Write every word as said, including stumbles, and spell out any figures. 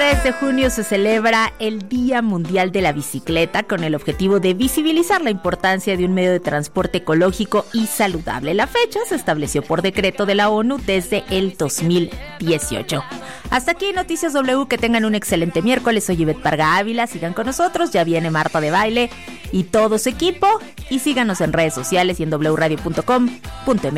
veintitrés de junio se celebra el Día Mundial de la Bicicleta con el objetivo de visibilizar la importancia de un medio de transporte ecológico y saludable. La fecha se estableció por decreto de la ONU desde el dos mil dieciocho. Hasta aquí Noticias W, que tengan un excelente miércoles. Soy Ivette Parga Ávila, sigan con nosotros, ya viene Marta de Baile y todo su equipo, y síganos en redes sociales y en doble u radio punto com punto m x.